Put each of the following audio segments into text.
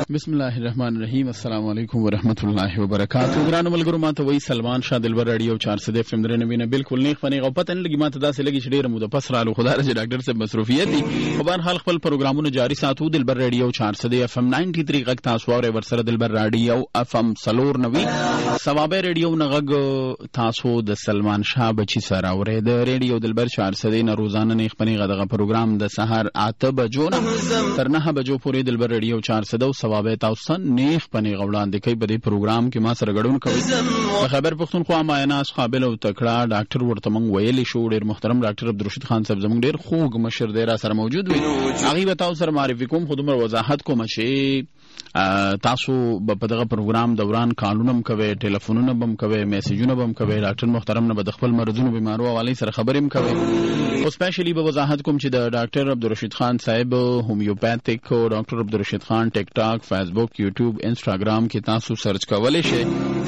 بسم الله الرحمن الرحیم. السلام علیکم ورحمۃ اللہ وبرکاتہ. ګرانو ملګرو، ماته وای سلمان شاه دلبر رادیو 400 اف ام درنه وینه بالکل نه خفنه غو پته نه لګی ماته داسې لګی چې ډیره مو د پس رالو خدای رضا ډاکټر صاحب مصروفیت دي. په بهر حال خپل پروګرامونه جاری ساتو. دلبر رادیو 400 اف ام 93 غک تاسو اورئ ورسره دلبر رادیو اف ام سلور نوي ثوابه رادیو نغږ تاسو د سلمان شاه بچی سره اورئ د رادیو دلبر 400 نه روزانه نه خپنه غدغه پروګرام د سحر 8 بجو نه تر 9 بجو پورې دلبر رادیو 400 ثوابه تاسو نیخ پنی غوړاندې کوي. په دې پروګرام کې ما سره ګډون کوي خبر پښتونخوا مایناس قابل او تکړه ډاکټر ورته مونږ ویلې شو. ډېر محترم ډاکټر عبدالرشید خان صاحب زموږ ډېر خوږ مشر دی را سره موجود وي. هغه به تاسو سره معرفي کوم. خو دومره وضاحت کوم چې تاسو په دغه پروګرام دوران کالونه هم کوي، ټلیفونونه هم کوي، میسجونه هم کوي. ډاکټر محترم نه به د خپل مرزونو بیمارو حواله سره خبرې هم کوي. او سپیشلی به وضاحت کوم چې د ډاکټر عبدالرشید خان صاحب هومیوپیتھک او ډاکټر عبدالرشید خان ټیک ټاک، فیسبوک، یوټیوب، انسټاګرام کې تاسو سرچ کولای شئ.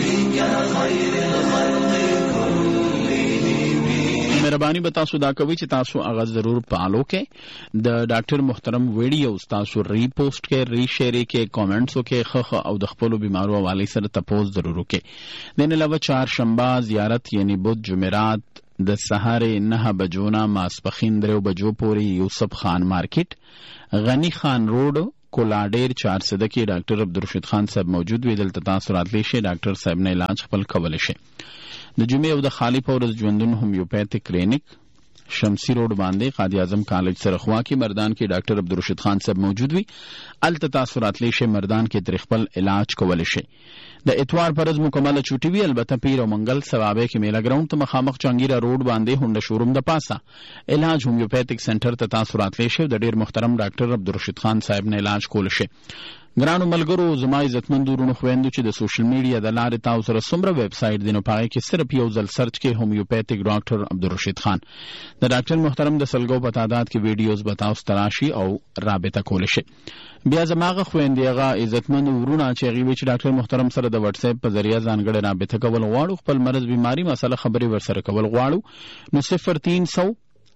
مهرباني به تاسو دا کوي چې تاسو هغه ضرور فالو کړئ. د ډاکټر محترم ویډیوز تاسو ریپوسټ کړئ، ری شیر کړئ، کامنټس وکړئ، خخ او د خپل بیمارو حواله سره تاسو ضرور وکړئ. د نن علاوه چهارشنبه زیارت یعنی بود جمعرات د سحر 9 بجو نه ماسپخین 3 بجو پورې یوسف خان مارکیټ غنی خان روډ کولاډیر 400 کې ډاکټر عبدالرشید خان صاحب موجود وي. دلته تاسو راتلی شئ، ډاکټر صاحب نه علاج خپل کولی شئ. د جمعې او د خالی پورز ژوندون هومیوپیتھک کلینک شمسی روډ باندې قاضی اعظم کالج سره خوا کې مردان کې ډاکټر عبدالرشید خان صاحب موجود وي. الته تاسو راتلی شئ، مردان کې تر خپل علاج کولی شئ. د اتوار پرز مکمله چوټي وی. البته پیر او منګل ثوابه کې میلا ګراوند ته مخامخ چنګیرا روډ باندې هونډه شوروم د پاسه علاج هومیوپیتھک سنټر ته تاسو راتلی شئ. د ډیر محترم ډاکټر عبدالرشید خان صاحب نه علاج کول شي. ګرانو ملګرو، زما عزتمن ورونو خويندو چې د سوشل میډیا د لارې تاسو سره څومره ویب سټ دی نو پای کې صرف یو ځل سرچ کې هومیوپیتھک ډاکټر عبدالرشید خان د ډاکټر محترم د سلګو په تعداد کې ویډیوز به تاسو تراشي او رابطه کول شي. بیا زماغه خويندېغه عزتمن ورونه چې غوي چې ډاکټر محترم سره د واتس اپ په ذریعہ ځانګړي رابطه کول غواړو، خپل مرز بیماری مسله خبري ورسره کول غواړو، نو 0300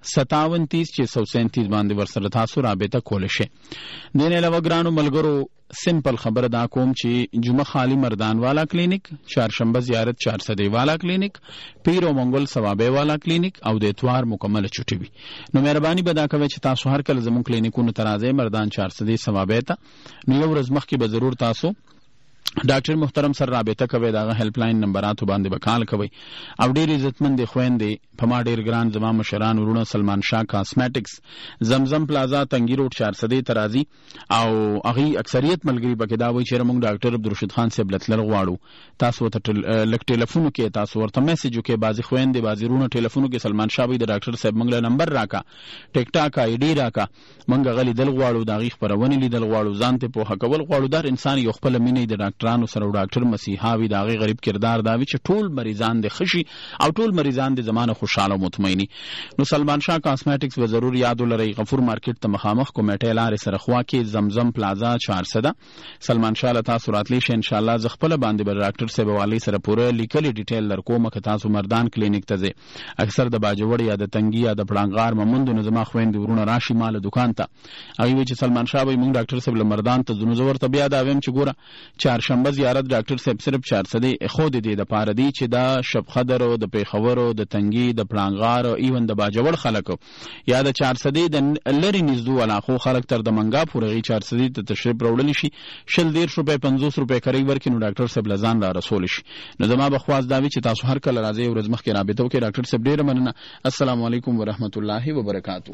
5730 باندې ورسره تاسو رابطه کول شي. د نه علاوه ګرانو ملګرو سمپل خبره دا کوم چې جمعه خالی مردان والا کلینک، چهارشنبه زیارت 400 والا کلینک، پیر او منګل ثوابه والا کلینک او د اتوار مکمله چټي وي. نو مهرباني به دا کوي چې تاسو هر کله زموږ کلینیکونو ته راځئ مردان 400 ثوابه ته. نو یو ورځ مخکې به ضرور تاسو ډاکټر محترم سره رابطه کوي. دا هیلپ لاین نمبراتو باندې به کال کوي. او ډیر عزتمن دي خويندې په ما ډیر ګران زما مشران ورونه سلمان شاه کاسمیټکس زمزم پلازا تنگی روډ 400 ترازی او هغه اکثریت ملګری بکې دا وایي چې موږ ډاکټر عبدالرشید خان صاحب لتل غواړو. تاسو ته لک ټلیفون کې تاسو ورته میسج وکړئ. بازي خويندې بازي رونه ټلیفون کې سلمان شاه وي د ډاکټر صاحب موږ له نمبر راکا، ټیک ټاک آی ډی راکا، موږ غلي دل غواړو، دا غي خبرونه لیدل غواړو، ځان ته په حق ول غواړو. در انسان یو خپل مینې د ډاکټرانو سره ډاکټر مسیحاوي دا غي غریب کردار دا وی چې ټول مریضان د خشي او ټول مریضان د زمانه خوشاله او مطمئني. نو سلمان شاه کاسمیټکس به ضرور یاد ولرئ. غفور مارکیټ ته مخامخ کومټه لارې سره خوا کې زمزم پلازا 400 سلمان شاه له تاسو راتلی شئ. ان شاء الله ز خپل باندې به ډاکټر صاحب والی سره پوره لیکلي ډیټیل لرکوم که تاسو مردان کلینیک ته ځئ. اکثر د باجوړ یا د تنګي یا د پړانګار ممند نو زما خويند ورونه راشي مال دکان ته. هغه چې سلمان شاه به موږ ډاکټر صاحب مردان ته زنو زور ته بیا دا ویم چې ګوره چهارشنبه زیارت ډاکټر صاحب صرف 400 خود دي د پاره دي چې دا شب خدر او د پیښور او د تنګي د پړانګار او ایون د باجوړ خلک یا د 400 د لری نږدې علاقو خلک تر د منګا پورې 400 ته تشریف راوړل شي. 100 روپے 50 روپے کوي ورکې نو ډاکټر صاحب لزان را رسول شي. نو زما بخواست دا وی چې تاسو هر کله راځي ورځ مخکې رابطه وکړئ. ډاکټر صاحب ډیر مننه. السلام علیکم ورحمت الله وبرکاتہ.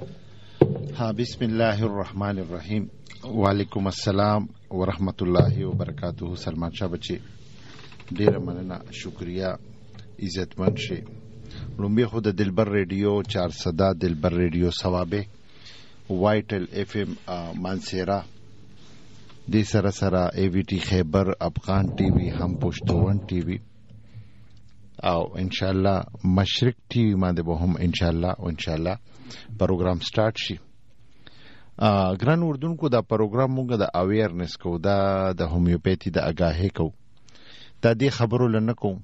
ها بسم الله الرحمن الرحیم. وعلیکم السلام ورحمت الله وبرکاتہ. سلمان شاه بچي ډیر مننه، شکریا، عزتمن شي. لومبي خو د دلبر ریډیو 400 دلبر ریډیو ثوابه وایټل اف ام مانسیرا د سره سره ای وی ټی خیبر افغان ټي وي هم پښتون ټي وي او ان شاء الله مشرق ټي وي باندې به هم ان شاء الله پروګرام سٹارټ شي. ګران اردوونکو دا پروګرام موږ د اویرنس کو، دا د هومیوپیتي د اگاهی کو، دا دې خبرو لنه کوم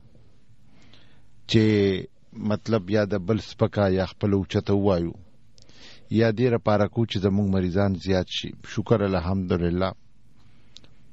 چې مطلب یا د بل سپکا یا خپل اوچته وایو یا دې لپاره کو چې زموږ مریضان زیات شي. شکر الحمدلله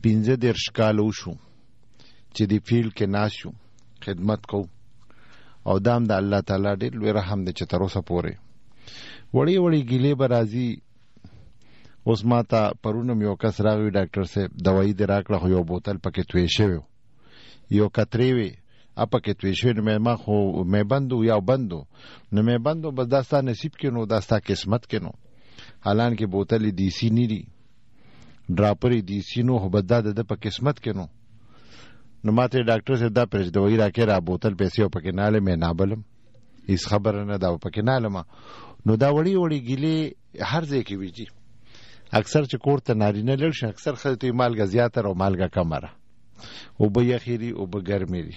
15 کال وشو چې دی فیلډ کې ناست یو خدمت کوو او دا هم د الله تعالی ډېر لوی رحم دی چې تر اوسه پورې وړې وړې ګیلې به راځي. اوس ما ته پرون هم یو کس راغی ډاکټر صاحب دوايي دې راکړه خو یو بوتل پکې توی شوی یو کترې وې پکې توی شوی نو ما خو مې بندو یا بندو نو مې بندو بس دا ستا نصیب کې نو دا ستا قسمت کې نو حالانکه بوتل دیسی نه دي ډراپرې دیسی نو خو بس دا د په قسمت کې نو ما ته ډاکټر صاحب دا پرېږ دوايي راکې را بوتل پیسې او پکې ناله مې نابلم هیڅ خبره نه دا پکې نالم نو دا وړې وړې ګیلې هر ځای کې وي اکثر چې کور ته نارینه لړ شي اکثر خلک ته مالګه زیاته او مالګه کمه را او به یخیری او به ګرمي دي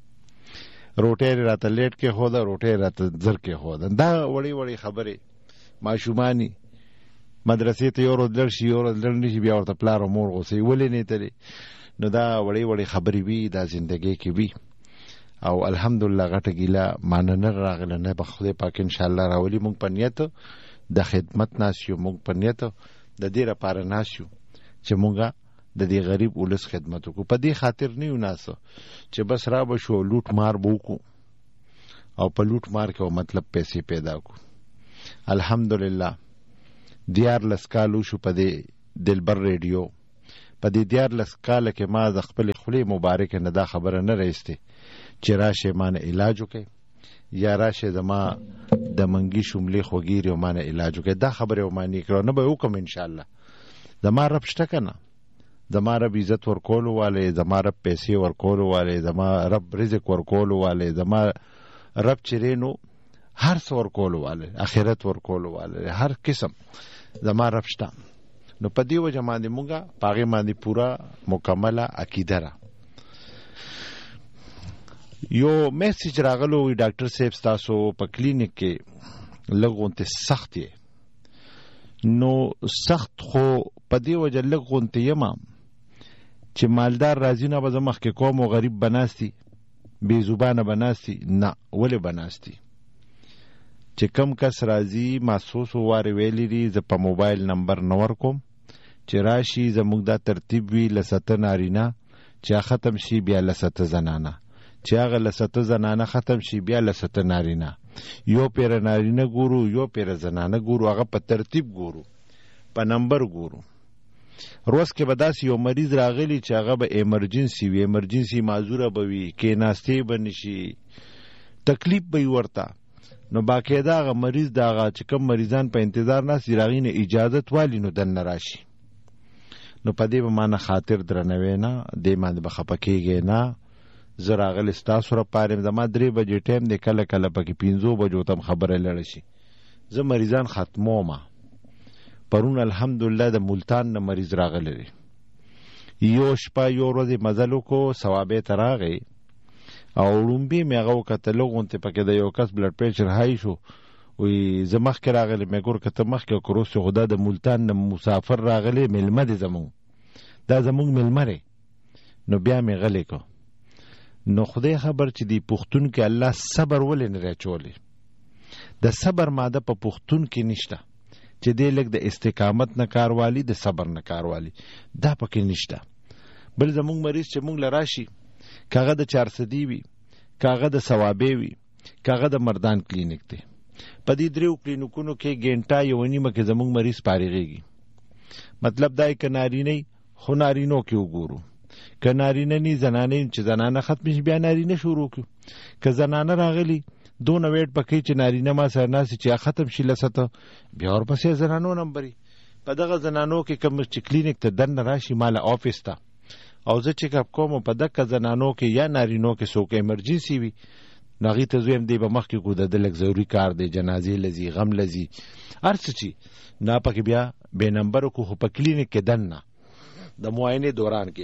روټۍ راته لیټ کې هوده روټۍ راته زر کې هوده دا وړې وړې خبرې ماشومانی مدرسې ته یو ورځ لړ شي یو ورځ لړ نشي بیا ورته پلار او مور غوسې ولې نه تلې نو دا وړې وړې خبرې وي دا زندګۍ کې وي او الحمدلله غټه ګیله ماننه راغله نه به خدای پاک ان شاء الله راولي مونږ په نیت د خدمت ناسیو مونږ په نیت د دې لپاره ناسیو چې مونږه د دې غریب ولس خدمت وکړو په دې خاطر نه یو ناسو چې بس را بشو لوټ مار بوکو او په لوټ مار کې مطلب پیسې پیدا کو. الحمدلله 14 کالو شو په دې دلبر ریډیو په دې 14 کال کې ما د خپل خلی مبارک نه دا خبره نه رېسته چې راشه مانه علاج وکي یا راشه زما د منګي شملې خوګيري مانه علاج وکي دا خبره وماني کړو نه به وکم ان شاء الله زما رب شته کنه زما رب عزت ورکولو والے زما رب پیسې ورکولو والے زما رب رزق ورکولو والے زما رب چرینو هر څور ورکولو والے اخرت ورکولو والے هر قسم زما رب شته نو په دې وجه باندې مونږه پاغه باندې پورا مکمله عقیده را. یو میسج راغلو ډاکټر صاحب تاسو په کلینیک کې لګونته سخت یې نو سخت خو په دې وجه لګونته یما چې مالدار راځي نه به مخ کې کوم او غریب بناستی بے زبانه بناستی نه ولې بناستی چې کم کس راځي محسوس واره ویلې دي ز په موبایل نمبر نور کوم چې راشي زموږ دا ترتیب وی لسته نارینا چې ختم شي بیا لسته زنانه چې هغه لسته زنانه ختم شي بیا لسته نارینا یو پیر نارینه ګورو یو پیر زنانه ګورو هغه په ترتیب ګورو په نمبر ګورو. روز کې به داسې یو مریض راغلی چې هغه به ایمرجنسي وي ایمرجنسي معذوره به وي کې ناستې به نشي تکلیف به ورته نو باقاعده هغه مریض د هغه چې کوم مریضان په انتظار ناست راغی نه اجازت والی نو دننه راشي نو په دې به مانه خاطر درنوي نه دې باندې به خفه کېږي نه زه راغلی ستاسو لپاره زما 3 بجې ټایم دی کله کله پکې 5 بجو ته خبره لړ شي زه مریضان ختموم. پرون الحمدلله د ملتان نه مریض راغلی یو شپه یو ورځ مزلو کو ثوابه تراغی او لومبي مې هغه وکتل غونته پکې د یو کس بلډ پریشر هاي شو وی زمخ کې راغلی مې ګور کته مخ کې کروس خدا د ملتان نه مسافر راغلی ملمه دي زمون دا زمون ملمره نو بیا مې غلې کو نو خدای خبر چې دی پښتون کې الله صبر ولې نه راچولې د صبر ماده په پښتون کې نشته چې دی لګ د استقامت نه کاروالی د صبر نه کاروالی دا پکې نشته. بل زمون مریض چې مونږ لراشي کاغه د 400 وی کاغه د ثوابه وی کاغه د مردان کلینیک ته په دې درو کلینیکونو کې ګنټه یو نیمه کې زموږ مریض فارغېږي مطلب دای ک نارینه خو نارینو کې وګورو ک نارینه ني زنانه چې زنانه ختم شي بیا نارینه شروع کو ک زنانه راغلی دون ویټ پکې چې نارینه ما سره ناس چې ختم شي لسته بیا ور پسې زنانو نمبرې په دغه زنانو کې کوم چې کلینیک ته دن راشي مال افیس ته او زه چې کوم په دغه زنانو کې یا نارینو کې څوک ایمرجنسي وي ناغي ته زویم دی به مخ کې کو د لک ضروری کار دی جنازې لذي غم لذي ارڅ چی نا پکې بیا به نمبر کو په کلینیک کې دنه د معاینه دوران کې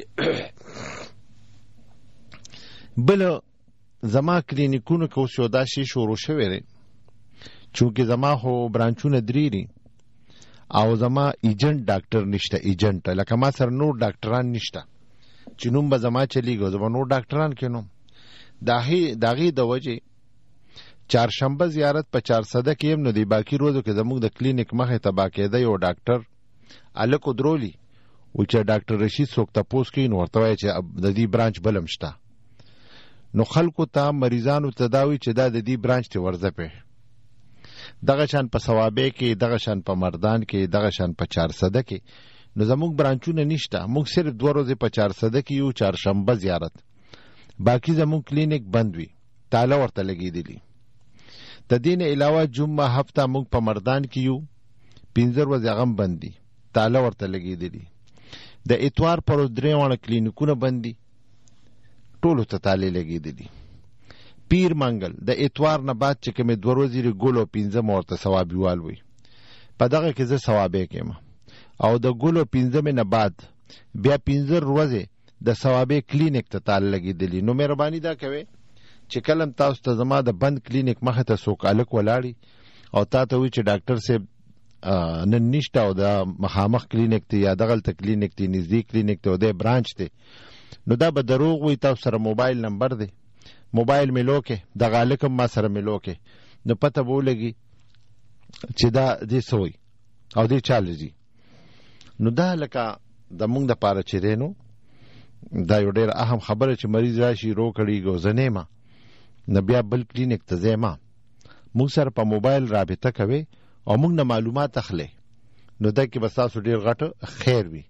بل زما کلینیکونو کې اوس یو دا شی شروع شوی دی چونکه زما هو برانچونه درېری او زما ایجنټ ډاکټر نشته ایجنټ لکه ما سره نور ډاکټران نشته چې نوم به زما چلیږي زما نور ډاکټران کې نو داغي د وجه چهارشنبه زیارت په 400 کې هم نو دی باقی روزو کې زموږ د کلینیک مخه ته باقاعده یو ډاکټر الکو درولی و چې ډاکټر رشید څوک تپوس کوي نو ورته وایي چې د دې برانچ بل هم شته. نو خلکو ته مریضانو ته دا وایي چې دا د دې برانچ ته ورځه پې. دغه شان په ثوابې کې، دغه شان په مردان کې، دغه شان په چارسده کې. نو زموږ برانچونه نشته. موږ صرف 2 ورځې په چارسده کې یو، چهارشنبه زیارت. باقي زموږ کلینیک بند وي، تاله ورته لګېدلي. د دې نه علاوه جمعه هفته موږ په مردان کې یو، 15 ورځې هغه هم بند دي، تاله ورته لګېدلي. د اتوار پر ورځ 3 واړه کلینیکونه بند دي، ټولو ته تالې لګېدلي. پیر منګل د اتوار نه بعد چې کومې 2 ورځې ګل او 15 ورته ثوابیوال وي، په دغه کې زه ثوابې کېم. او د ګل او 15 نه بعد بیا 15 ورځې د ثوابې کلینیک ته تاله لګېدلي. نو مهرباني دا کوئ چې کلم تاسو ته زما د بند کلینیک مخې ته څوک هلک ولاړي او تا ته وایي چې ډاکټر صاحب نن نشته او د مخامخ کلینیک ته یا دغلته کلینیک ته نږدې کلینیک ته او دی برانچ دی، نو دا به دروغ وي. تاسو سره موبایل نمبر دی، موبایل مې لوکې، دغه هلک هم ما سره مې لوکې، نو پته به ولګي چې دا دې څه وایي او دې چا لځي. نو دا لکه د مونږ دپاره چې دی نو دا یو ډېره اهم خبره چې مریض راشي رو کړي او زه نه یم نه بیا بل کلینیک ته ځې ما. مونږ سره په موبایل رابطه کوي او مونږ نه معلومات اخلي، نو دا کې به ستاسو ډېر غټ خیر وي.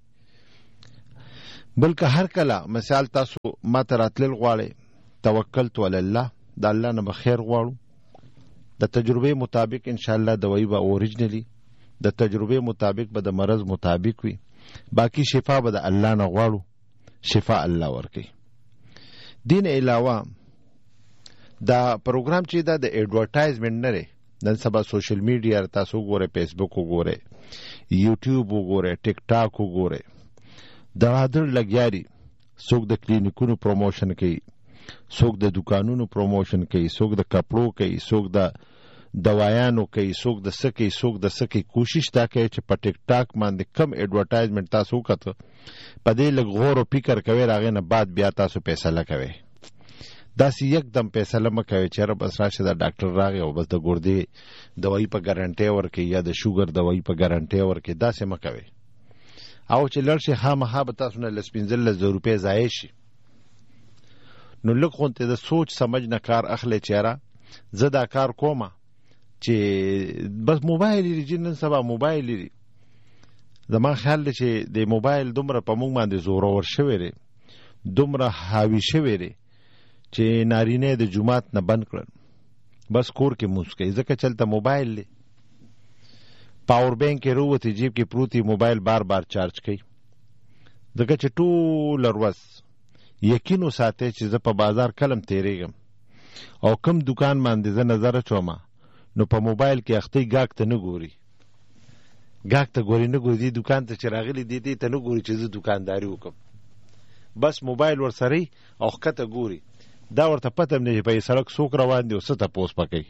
بلکې هر کله مثال تاسو ما ته راتلل غواړئ، توکلت علی الله، د الله نه به خیر غواړو. د تجربې مطابق انشاءالله دوایي به اوریجنلی د تجربې مطابق به د مرض مطابق وي. باقی شفا به د الله نه غواړو، شفا الله ورکوي. دین علاوه دا پروګرام چې دا د ایڈورټایزمنټ نه دی. نن سبا سوشل میډیا تاسو وګورئ، فیسبوک وګورئ، یوټیوب وګورئ، ټیک ټاک وګورئ، درادر لګیا دي. څوک د کلینیکونو پروموشن کوي، څوک د دکانونو پروموشن کوي، څوک د کپړو کوي، څوک د دوایانو کوي، څوک د څه کوي، څوک د څه کوي. کوشش دا کوي چې په ټیک ټاک باندې کم ایډورټایزمنټ تاسو وکړه، په دې لږ غور او فکر کوئ، هغې نه بعد بیا تاسو فیصله کوئ. داسې یکدم فیصله مه کوئ چې یاره بس راشه دا ډاکټر راغی او بس د ګردې دوایي په ګارنټۍ ورکوي یا د شوګر دوایي په ګارنټۍ ورکوي، داسې مه کوئ. او چې لړ شي خامخا به تاسو نه 15,000 روپۍ ضایع شي. نو لږ غونتې د سوچ سمج نه کار اخلی چې یاره زه دا کار کومه چې بس موبایل لري. نن سبا موبایل لري، زما خیال دی چې د موبایل دومره په موږ باندې زورور شوی دی، دومره حاوي شوی دی چې نارینه د جومات نه بند کړل، بس کور کې مونځ کوي، ځکه چلته موبایل دی. پاور بینک کې رووتې جیب کې پروت موبایل بار بار چارج کوي، ځکه چې ټوله ورځ یقین وساتئ چې زه په بازار کلم تیریږم او کم دکان باندې زه نظر اچوم نو په موبایل کې اختی ګاک ته نه ګوري، ګاک ته ګوري نه ګوري، دکان ته چې راغلی دی ته نه ګوري چې زه دکانداري وکم، بس موبایل ورسره او ښکته ګوري. دا ورته پته نه په سړک څوک روان دی او څه تپوس پکوي.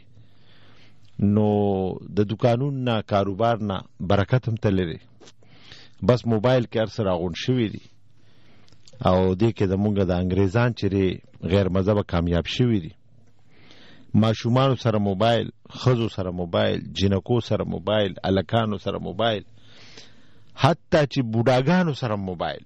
نو د دکانونو نه کاروبار نه برکت هم تللی، بس موبایل کې هر څه راغونډ شوي دي او دې کې زمونږ د انګریزان چې غیر مذهبه کامیاب شوي دي. ماشومانو سره موبایل، ښځو سره موبایل، جنکو سره موبایل، الکانو سره موبایل، حتی چې بوډاګانو سره موبایل.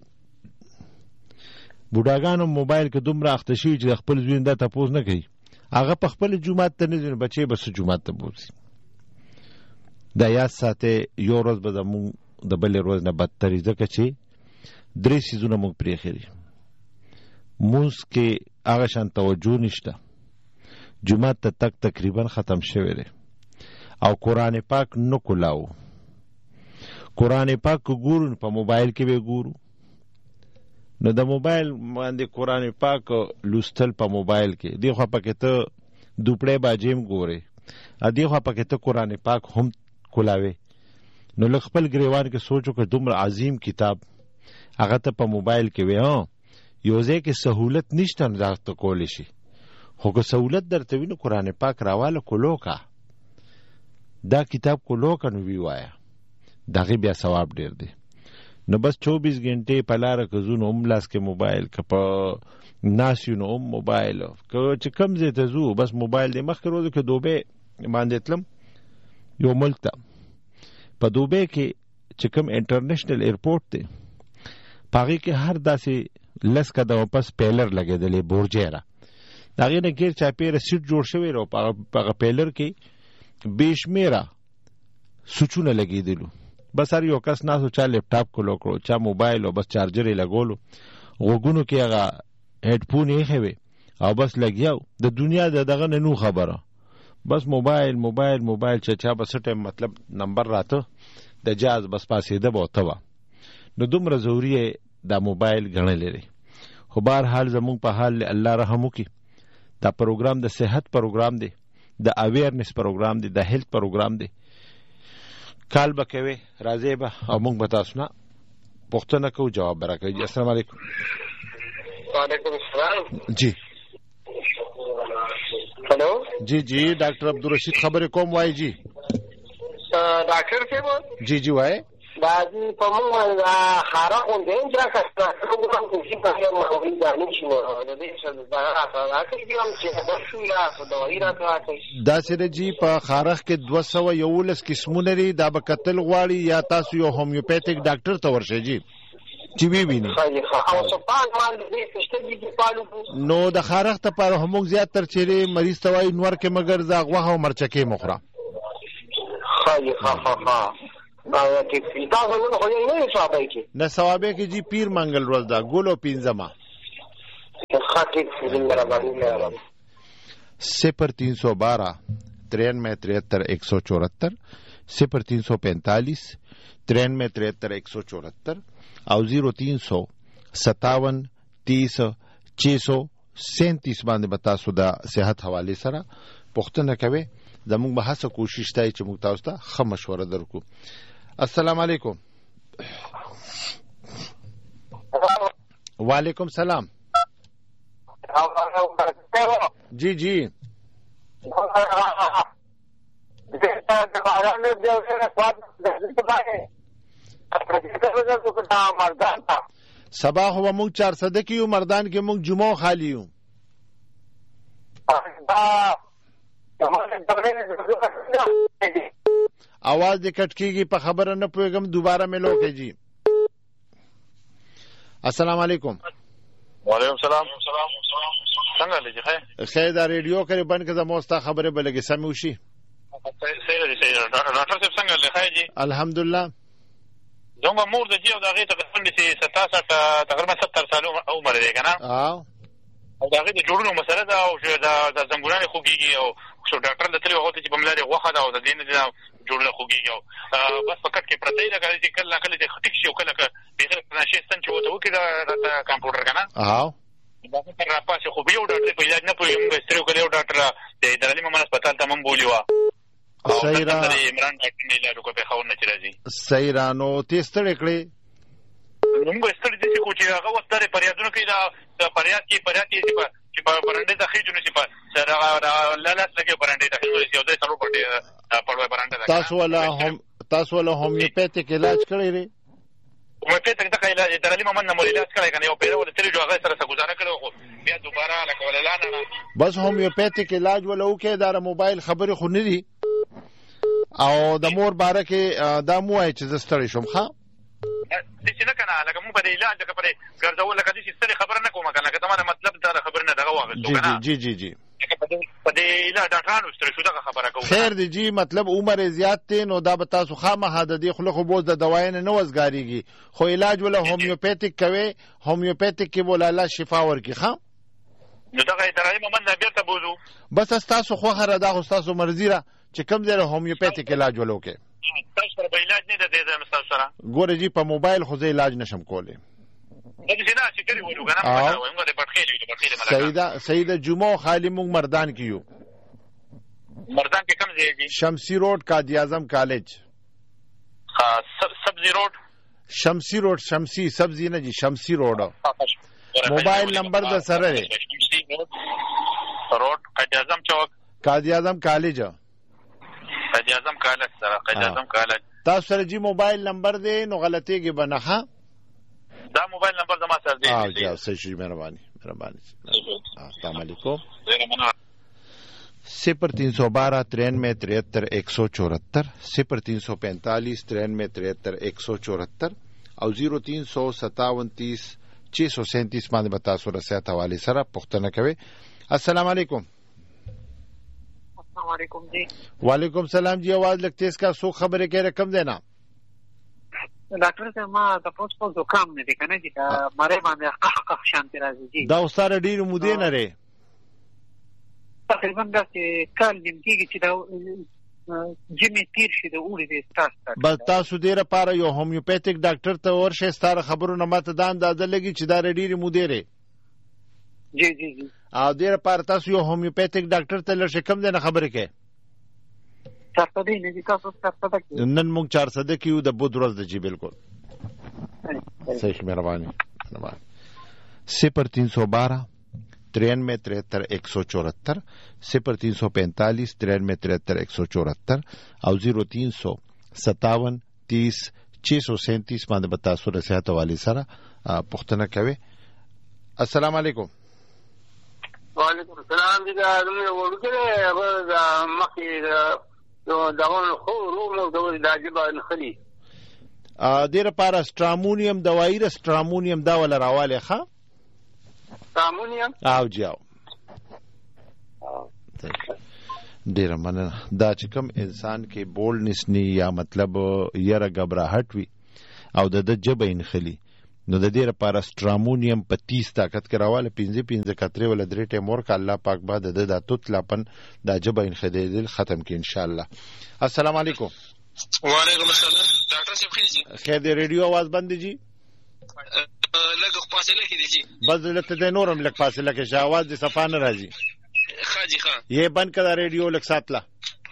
بوډاګانو موبایل کې دومره اخته شوي چې د خپل زوی دا تپوس نه کوي، هغه په خپل جومات ته نه ځي، بچی به څه جومات ته بوځي. دا یاد ساتئ، یو ورځ به زموږ د بلې ورځ نه بدتري، ځکه چې 3 څیزونه موږ پرېښي دي. مونځ کې هغه شان توجه نشته، جومات ته تک تقریبا ختم شوی دی، او قرآن پاک نه کولاو. قرآن پاک که ګورو په موبایل کې به ګورو، نو د موبایل باندې قرآن پاک لوستل په موبایل کې، دی خوا پکې ته دوپړی باجیم ګورې، دی خوا پکې ته قرآن پاک هم کولاوې. نو لږ خپل ګریوان کې سوچو که دومره عظیم کتاب هغه ته په موبایل کې وي، یو ځای کې سهولت نشته نو دا ته کولی شي، خو که سهولت درته وي نو قرآن پاک راواله کولو کا، دا کتاب کولو کا نو وی وایه، د هغې بیا ثواب ډېر دی. نو بس 24 غنټې په لاره که ځو نو هم لاس کې موبایل، که په ناست یو نو هم موبایل، که چې کم ځای ته ځو بس موبایل دی. مخکې ورځو کې دوبۍ باندې تلم یو ملک ته، په دوبۍ کې چې کوم انټرنیشنل ایرپورټ دی پاغي کې هر داسې لس قدمه پس پیلر لګېدلې بورجیره د هغې نه ګیر چاپېره سیټ جوړ شوی و په هغه پیلر کې بې شمېره سوچونه لګېدلو بس هر یو کس ناست و چا لیپټاپ کلو کړو چا موبایل او بس چارجر یې لګولو غوږونو کې هغه هیډفون یې ایښی وې او بس لګیا و د دنیا د دغه نه نو خبره بس موبایل موبایل موبایل چې چا به څه ټایم مطلب نمبر راته د جاز بس پاسېده به ورته وه نو دومره ضروري یې دا موبایل ګڼلی دی خو بهرحال زمونږ په حال الله رحم وکړي دا پروګرام د صحت پروګرام دی د اویرنس پروګرام دی د هیلث پروګرام دی کال به کوي راځئ به او موږ به تاسو نه پوښتنه کوو جواب به راکوي. السلام علیکم. وعلیکم السلام. جی ہلو جی جی ډاکټر عبدالرشید خبرې کوم وایي جی ډاکټر صاحب جی جی وایي دا جی په موږ خاره غونډې چې راکړم چې په هغه مهوري ځانې شي نو د دې څه دا راکړي چې دا شو یا دوايي راکړي داسې د جی په خارخ کې 211 قسمونه لري دا به کتل غواړي یا تاسو یو هومیوپیتیک ډاکټر ته ورشئ جی چې وی ویني نو د خارخ ته پر هموږ زیات تر چیرې مریض ته وایي نور کې مګر زاغ غوښه او مرچکې مخوره نه ثوابه کې جی پیر منګل ورځ دا ګولو پینځمه 0312 9373 174 0345 9373 174 او 0357 30 637 باندې به تاسو د صحت حواله سره پوښتنه کوئ زموږ به هڅه کوشش کوي چې موږ تاسو ته ښه مشوره درکو. السلام علیکم. وعلیکم السلام. جی جی سبا هو موږ 400 کیو مردان کې موږ جمعه خالی یو आवाज दे कट कीगी په خبره نه پوهیږم دوباره ملو کې جی. السلام علیکم. وعلیکم السلام. څنګه لږه خیر دا ریډیو کرے بند کړه موستا خبره بلګي سمې وشي. صحیح دی صحیح ډاکټر صاحب څنګه لږه جی. الحمدلله. زموږ مور د جیو دغه تقریبا 67 تقریبا 70 سال عمر دی کنه. او دغه د جوړونو مسله ده او د زنګونانه خوږیږي او شو ډاکټر د تلو هغه چې په ملاري غوخه ده او د دین د جوړونه خوږیږي بس فقط کې پرته دی کله چې کله کله د خټک شي او کله به غیر پناشه ستن چې وته وکړه د کمپیوټر کنه دا څنګه را پاسه خو به یو ډاکټر په علاج نه پوهیم به سترو کله یو ډاکټر د دلالي محمد هسپتال ته مونږ بولیو صحیح را عمران ډاکټر نه علاج کو په خاور نه چرځي صحیح را نو تیستړ کړی موږ ستړي دي چې هغه وستره پریادونه کوي دا پریاد کې چې په برانډې ته خېجونه چې په سره لالاس لګي برانډې ته خېجونه چې دوی سره پټي پړوي برانډې تاسو ولا هومیوپیتیک علاج کړی دی هومیوپیتیک د علاج درالي محمد نمبر علاج کړی کنه یو پیره ول تلې جوړه سره گزاره کړو بیا دوباره لکه وللانه بس هومیوپیتیک علاج ولا وکي دا موبایل خبرې خو نه دي او د مور باره کې دا مو وای چې زستړی شم ښا دې نه کنه لکه مو په علاج لکه په ګرځول لکه دې ستړي خبر نه کوم کنه لکه تمام مطلب دا خبر نه دغه واغ جی جی جی په دې علاج ډاکټرانو ستړي شو دغه خبره کوم خیر دی جی مطلب عمر زیات دی نو دا به تاسو خامہ د دې خلکو بوز د دوايي نه وزګاریږي خو علاج ولا هومیوپیتیک کوي هومیوپیتیک کې بوله الله شفا ورکي ښا نو دغه درالي محمد نه بیرته بوزو بس تاسو خو خره دا خو تاسو مرزي را چې کوم ځای هومیوپیتیک علاج ولوکه تاسو سره به علاج نه ده د مستر سره ګوره جی په موبایل خو زه علاج نشم کوله دغه نه چې کړی وړو کنه موږ د پټخېلې سیده جمعه خالی موږ مردان کیو مردان کې کوم ځای دی شمسی روډ قائد اعظم کالج سبزی روډ شمسی روډ شمسی سبزی نه جی شمسی روډ موبایل نمبر د سره شمسی روډ قائد اعظم چوک قائد اعظم کالج قائد اعظم کالج سره قائد اعظم کالج تاسو سره جی موبایل نمبر دی نو غلطیږي بنه دا موبایل نمبر زما سره دی جی صحیح مهرباني السلام علیکم 0312 9373 174 0345 9373 174 او 0305730 باندې به تاسو رسیات حواله سره پوښتنه کوي. السلام علیکم. السلام علیکم جی. وعلیکم السلام جی. आवाज لګ تیز کا. سو خبره کې رقم دینا ډاکټر صاحب ما تاسو په زکام نه دي کنه چې دا مړې باندې قح شانتی راځي جی. دا وساره ډیر مودې نه لري تقریبا دا چې کال دې کېږي چې دا جمعې تیر شي د اوړي د ستاسو بس تاسو ډیر لپاره یو هومیوپیتیک ډاکټر ته ورشه. ستاره خبرونه ماته دا اندازه لګي چې دا ډیر مودې لري. جی جی جی. او ډیر لپاره تاسو یو هومیوپیتیک ډاکټر ته لږ کم دی نه خبره کوي. 400 نه دي تاسو 400 کې نن موږ 400 کې یو د بود ورځ د جی بالکل صحیح. مهرباني 0312 93 174 0345 93 174 او 0357 30 637 باندې به تاسو د صحت حوالې سره پوښتنه کوي. السلام علیکم. وعلیکم السلام. دا ورګره هغه مخې دا خو رومو د داجبه نخلي ډیر لپاره سترامونیم دوايي د سترامونیم دا ولا راواله ښه سترامونیم او جاو ډیر مننه. دا چې کوم انسان کې بولنس ني یا مطلب یره غبرهټ وي او د جبه نخلي نو د دې لپاره سترامونیم په 30 طاقت کې راواله 15 کترې ولا درې ټیم ورک الله پاک بعد د توت لاپن د جبه انخدیدل ختم کې ان شاء الله. السلام علیکم. وعلیکم السلام. ډاکټر صاحب خیر دی. ریډیو आवाज بند دي لږ فاصله کې دي جی. بس لته د نورم لږ فاصله کې شي आवाज د صفانه راځي. ښه جی ښه. یہ بند کړه ریډیو لږ ساتلا.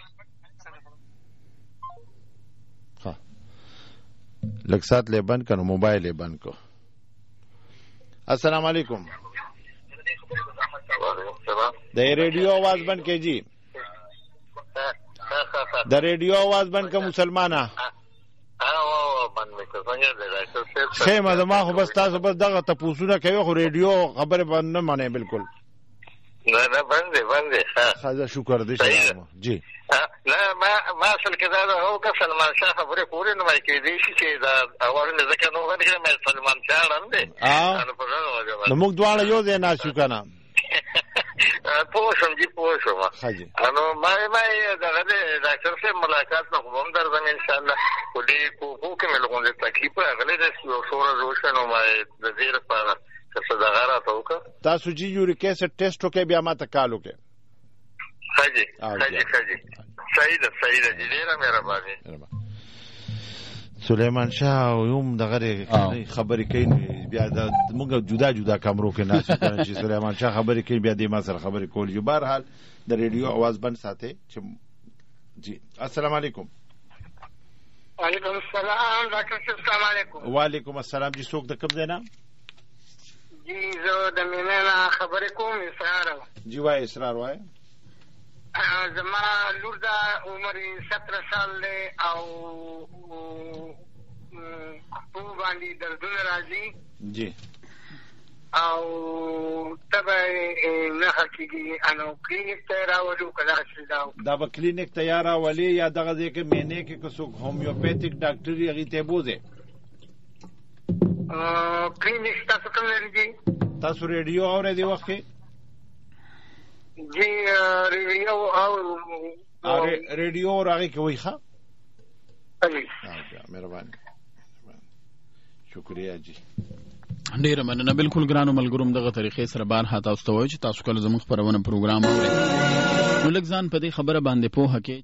ها لږ سات له بند کړه موبایل یې بند کو. السلام علیکم. د ریډیو आवाज بند کې جی. د ریډیو आवाज بند کا مسلمانہ خیمه د ما خو بس تاسو بس دغه تپوسونه کوي خو ریډیو خبره بند نه مانه بالکل نه بند خدا شکر دې شما جی. لا ما اصل كذا هو كسلمان شاه خبره کوله نو مای کې دې چې دا اولنه ځکه نو غوښنه مې سلمان شاه لاندې انا په نو موږ دواړه یو ځای ناشو کنه پوښم جی پوښم حاجی انو ما دغه ډاکټر سره ملاقات نو کوم درځم ان شاء الله کو دې کو کې مې لګون دې تکلیف غلې د شوره روشنو ما د دې لپاره څه دا غاره توکه تاسو جی یوریک ایسډ ټیسټ وکړئ بیا ما ته کال وکړئ. حاجی صحیح ده جی. ډیره مهرباني. سلیمان شاه یوم دغه خبرې کوي بیا د موږ جدا کمرو کې ناشې کړي چې سلیمان شاه خبرې کوي بیا د ما سره خبرې کول. جو بهر حال د ریډیو आवाज بند ساتي چې جی. السلام علیکم. وعلیکم السلام. ډاکټر صاحب السلام علیکم. وعلیکم السلام جی. څوک د کوم ځای نه جی؟ زه د مینه خبرې کوم. اسرار جی. وای اسرار وای. زما لور دا عمر 17 سال دی او په باندې دردونه راځي جی او تبه نه حقیقي انو کلینیک ته راوړو کله چې دا به کلینیک ته یا راولي یا دغه ځای کې مینه کې کوڅو هومیوپیتیک ډاکټر یې غي ته بوزه کلینیک تاسو کوم لري جی؟ تاسو ریډیو اورئ دی وخت کې جی ریډیو او ریډیو راغی کوي ښه. مهرباني شکریہ جی. ډیره مننه. بالکل ګرانو ملګروم دغه طریقې سره بار هات تاسو ته وایي چې تاسو کله زموږ خبرونه پروګرام اورئ نو لږ ځان په دې خبره باندې پوهه کړئ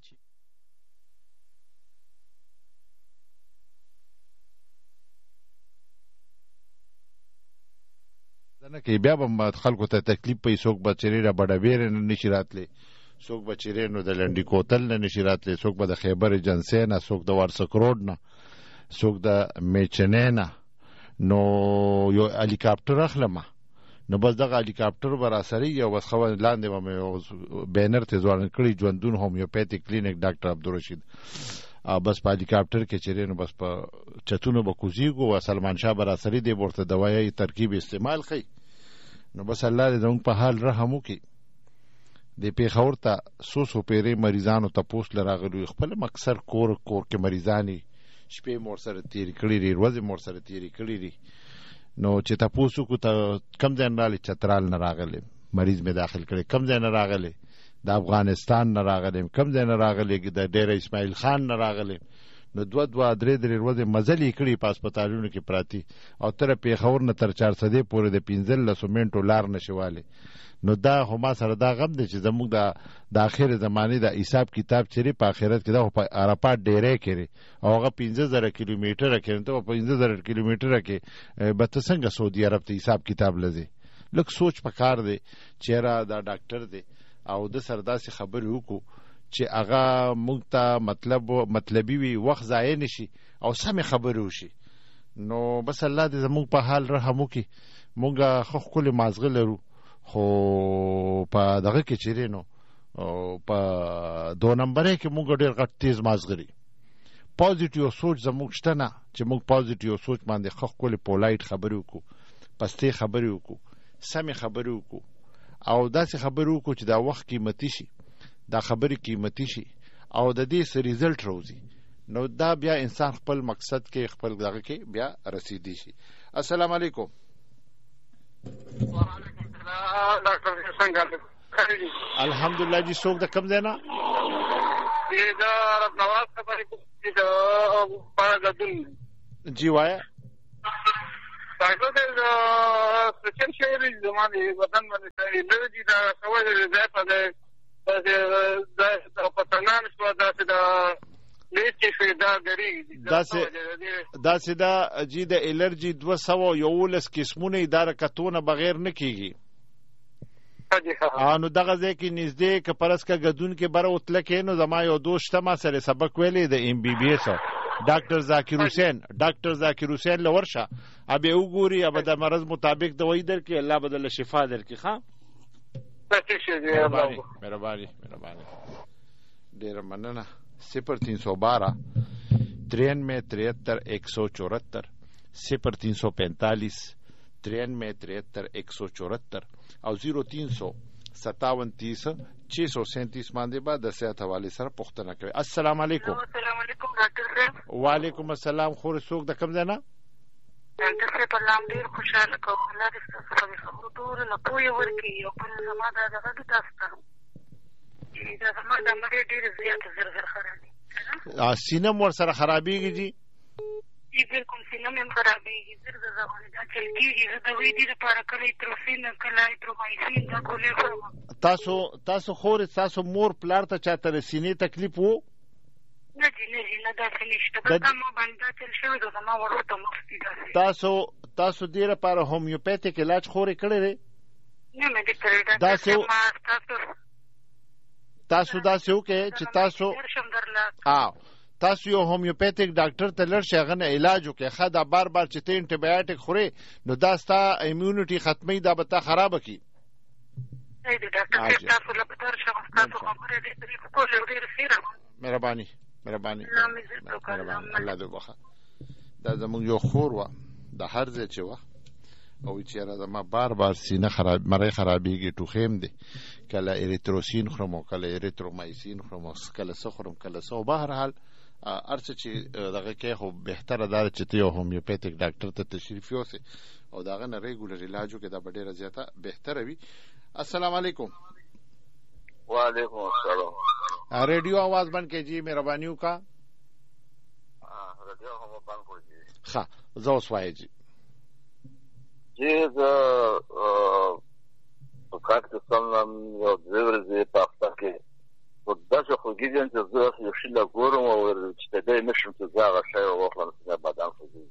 نه کې بیا به خلکو ته تکلیف پي. څوک بچری را بډویر نه نشي راتلی، څوک بچری نو د لنډی کوتل نه نشي راتلی، څوک به د خیبر ایجنسی نه، څوک د وارسک روډ نه، څوک د میچنې نه. نو یو هلیکاپټر اخلم نو بس دغه هلیکاپټر به راسري یو بس خو لاندې به مې بینر ته ځوان کړی ژوندون هومیوپیتیک کلینیک ډاکټر عبدالرشید. بس په هلیکاپټر کې چیرې نو بس په چتونو به کوزیږو او سلمان شاه به راسري دی ورته دوايي ترکیب استعمال خي. نو بس الله دې زموږ په حال رحم وکړي. د پیښور ته سو پیری مریضانو ته پوس لراغلو خپل مکسر کور کې مریضانی شپې مور سره تېرې کړې دي، ورځې مور سره تېرې کړې دي. نو چې تپوس وکړو ته کم ځای نه راغلی؟ چترال نه راغلی مریض مې داخل کړی. کم ځای نه راغلی؟ د افغانستان نه راغلی. کم ځای نه راغلی؟ د ډېره اسماعیل خان نه راغلی. نو 2 درې ورځې مزل یې کړي په هسپتالونو کې پراتی او تر پېښور نه تر 400 پورې د 15 منټو لار نشي والی. نو دا خو ما سره دا غم دی چې زموږ د آخر زمانې د حساب کتاب چیرې په آخرت کې دا خو په عرفات ډیری کړي او هغه 15000 کیلومتره کې ته 15000 کیلومتره کې به ته څنګه سعودي عرب ته حساب کتاب لځي؟ لږ سوچ پکار دی. چېرې دا ډاکټر دی او د سره داسې خبرې وکړو چې هغه موږ ته مطلبي وي، وخت ضایع نشي او سمې خبرې وشي. نو بس الله دې زموږ په حال رحم وکړي. موږ خو ښکلې مازغه لرو خو په دغه کې چیرې نو په 2 نمبرې کې موږ ډېر غټ تیز مازغري. پازیټیو سوچ زموږ شته نه چې موږ پازیټیو سوچ باندې ښکلې پولایټ خبرې وکړو، پستې خبرې وکړو، سمې خبرې وکړو او داسې خبرې وکړو چې دا وخت قیمتي شي، دا خبرې قیمتي شي او د دې څه ریزلټ راوځي. نو دا بیا انسان خپل مقصد کې خپل دغه کې بیا رسیدي شي. السلام علیکم. الحمدلله جی. څوک د کوم ځای نه؟ جی وایه. ډاکټر سچن شهري زمانه وطن باندې انرژي دا سوال ځای په پتنان شو داسې دا لیسټ شوی دا ګری داسې دا جی د الرجي 211 قسمونه اداره کتونه بغیر نه کیږي. نو دغه ځای کې نږدې که پرس کا غدون کې بره وتله کې نو زما یو دوست ما سره سبق ویلې د MBBS ډاکټر ذاکر حسین لورشه ابه وګوري ابه د مرض مطابق دوايي درکې الله بدله شفا درکې. ښه مهرباني ډېره مننه. 0312 93 73 174 0345 93 174 او 0357 637 باندې بعد د صحت حواله سره پوښتنه کوي. السلام علیکم. السلام علیکم ډاکټر صاحب. وعلیکم السلام. خور څوک د کوم ځای نه؟ ډاکټر صاحب الله ډېر خوشاله کوم. الله دې ستاسو په خبرو ټول نه پوهه ورکړي او په زما دا دغه تاسو ته دا زما د مړې ډېر زیات زر خرابې سینه مور سره خرابېږي جی؟ بالکل سینه مې خرابېږي زر باندې دا چل کېږي. زه د وې دې لپاره کله ایتروفین کله ایترومایسین دا ګولۍ خورم. تاسو خور تاسو مور پلار ته چاته د سینې تکلیف وو؟ نه جی نه داسې نشته. بس ما باندې دا چل شوی دی زما ورور ته مفتي داسې. تاسو دې لپاره هومیوپیتیک علاج خورې کړی دی؟ نه مې دې کړی تاسو داسې وکړئ چې تاسو یو هومیوپیتیک ډاکټر ته لړ شئ، هغه نه علاج وکړئ. ښه دا بار چې ته انټي بایوټیک خورې نو دا ستا امیونټي ختموي، دا به تا خرابه کړي. مهرباني الله دې وبخښه. دا زموږ یو خور وه د هر ځای چې وه او چېرې زما بار سینه مرۍ خرابېږي، ټوخیم دی، کله اریتروسین خورم او کله اریترومایسین خورم او کله څه خورم کله څه. او بهرحال هر څه چې دغه کې خو بهتره دا چې ته یو هومیوپیتیک ډاکټر ته تشریف یوسې او د هغه نه ریګولر علاج وکړې، دا به ډېره زیاته بهتره وي. السلام علیکم. وعلیکم السلام. ریډیو आवाज بند کیجیے مہربانی کا. ریډیو هم بند کیجیے. ښه زه اوس وایې جی. جی زه په کار کې سم یو دوه ورځې په هفته کې خو داسې خوږېږم چې زه یو شي لا ګورم او چې تدی نشم چې زه هغه شی واخلم چې بدن خوږېږي.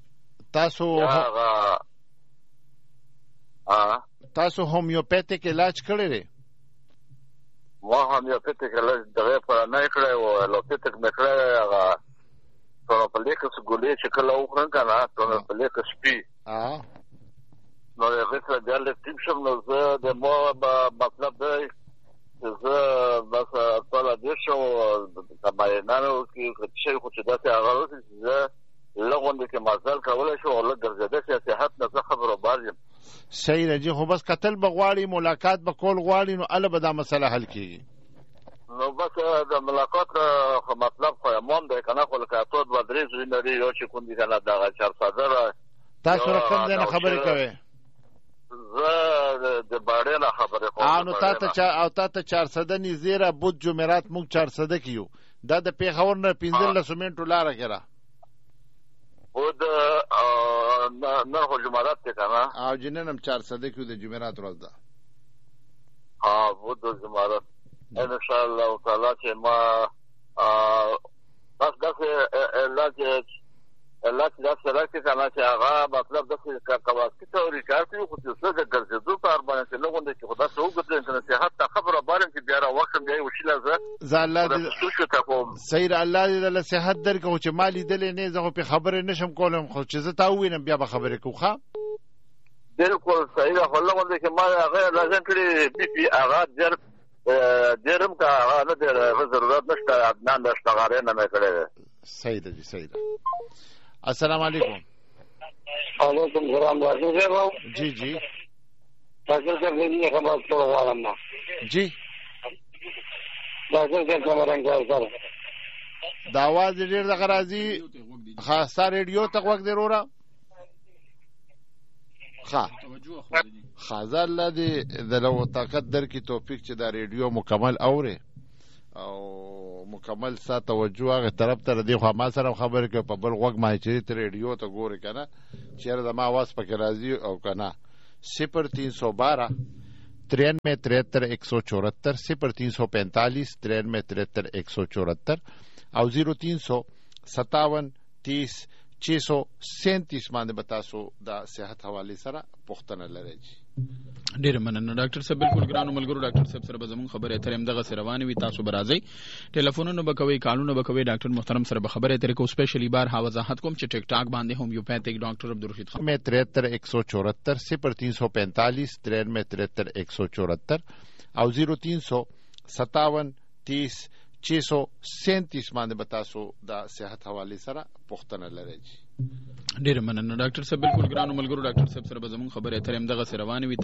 تاسو هومیوپیتیک علاج کړی دی؟ ما هومیوپیتیک علاج دغه په نه کړی و، الوپیتیک مې کړی هغه ټونوپلیکس ګولۍ چې کله وخورم که نه ټونوپلیکس پي نو هغې سره بیا لږ ټیپ شم. نو زه د ما مطلب دی چې زه بس ټوله دې شم د معاینانو کې شی خو چې داسې هغه وکړي چې زه لږ غوندې کې مزل کولی شم او لږ ګرځېده چې صحت نه زه خبره بار یم. صحیح ده جي، خو بس کتل به غواړي، ملاقات به کول غواړي، نو هله به دا مسله حل کېږي. نو بس د ملاقات مطلب خو مون دی کنه خو لکه تاسو د درې زوینه دی یو چې کوم دي کنه دا 400 تاسو رقم دې نه خبرې کوي زه د باړې نه خبرې کوم نو تاسو 400 نه زیره بود جمعرات موږ 400 کیو دا د پیښور نه 15 منټو لار کړه بود نه خو جمعرات ته کنه او جننم 400 کیو د جمعرات ورځ ده بود د جمعرات ان شاء الله تعالی چې ما بس دغه الله چې دا سره کې کنه چې هغه مطلب د کاواسکی ته ریکارډ خو څه د ګرځېدو په اړه باندې له غونډې کې خدا څه وګورئ کنه چې حتی خبره باندې چې بیا وخت دی وشيله زه الله دې سیر الله دې له صحت درکو چې مالی دلې نه زه په خبره نشم کولم خو چې زه تا وینم بیا به خبره کوخه بالکل صحیح خو له غونډې کې ما هغه لازم کړی بي هغه درم کا هغه نه د ضرورت نشته عدنان د اشتغاره نه کړی صحیح ده صحیح ده السلام علیکم وعلیکم السلام راځو زه جی جی تاسو څنګه دې خبر ټول وارم ما جی تاسو څنګه څنګه سره دا आवाज ډیر د غرازي خاصه ریډیو ته وګ ضروره خازه الله دې د لو طاقت در کی توفیق چې دا ریډیو مکمل اوري او مکمل سات توجه هغه طرف ته دی خو ما سره خبرې کوي په بل وګ ما چې ریډیو ته ګوري کنه چیرې د ما आवाज پکې راځي او کنه 0312 93 174 0345 93 174 او 0357 30 637 باندې بتاسو دا صحت حواله سره پوښتنه لري ډیر مننه ډاکټر صاحب بالکل ګرانو ملګرو ډاکټر صاحب سره به زموږ خبرې اترې هم دغه سره روانې وي تاسو به راځئ ټلیفونونه به کوئ کالونه به کوئ ډاکټر محترم سره به خبرې اترې کوو سپیشلی بار ها وضاحت کوم چې ټیک ټاک باندې هومیوپیتھک ډاکټر عبدالرشید خان 73 174 0345 174 او 0357 30 637 باندې بتاسو دا صحت حواله سره پوښتنه لري ډیر مننه ډاکټر صاحب بالکل ګرانو ملګرو ډاکټر صاحب سره به زموږ خبرې اترې هم دغه سره روانې وي